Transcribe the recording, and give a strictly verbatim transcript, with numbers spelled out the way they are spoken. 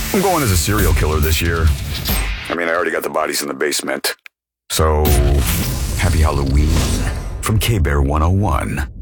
I'm going as a serial killer this year. I mean, I already got the bodies in the basement. So, happy Halloween from K-Bear one oh one.